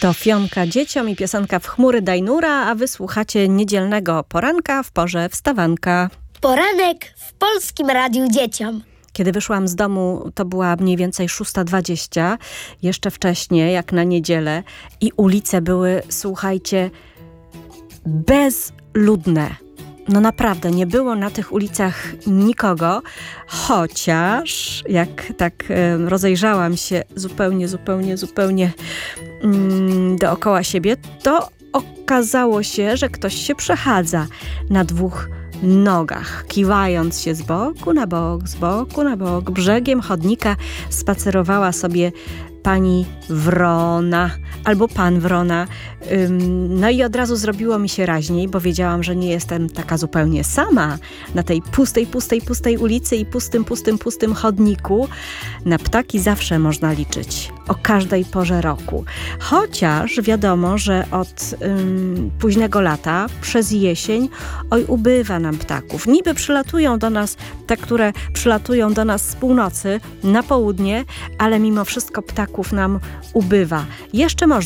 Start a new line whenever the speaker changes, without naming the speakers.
To Fionka dzieciom i piosenka W chmury daj nura, a wy słuchacie niedzielnego poranka w porze wstawanka.
Poranek w Polskim Radiu Dzieciom.
Kiedy wyszłam z domu, to była mniej więcej 6:20, jeszcze wcześniej, jak na niedzielę. I ulice były, słuchajcie, bezludne. No naprawdę, nie było na tych ulicach nikogo, chociaż jak tak rozejrzałam się zupełnie dookoła siebie, to okazało się, że ktoś się przechadza na dwóch nogach, kiwając się z boku na bok. Brzegiem chodnika spacerowała sobie pani Wrona albo pan Wrona. No i od razu zrobiło mi się raźniej, bo wiedziałam, że nie jestem taka zupełnie sama na tej pustej ulicy i pustym chodniku. Na ptaki zawsze można liczyć, o każdej porze roku. Chociaż wiadomo, że od późnego lata, przez jesień, ubywa nam ptaków. Niby przylatują do nas te, które przylatują do nas z północy na południe, ale mimo wszystko ptaków nam ubywa. Jeszcze można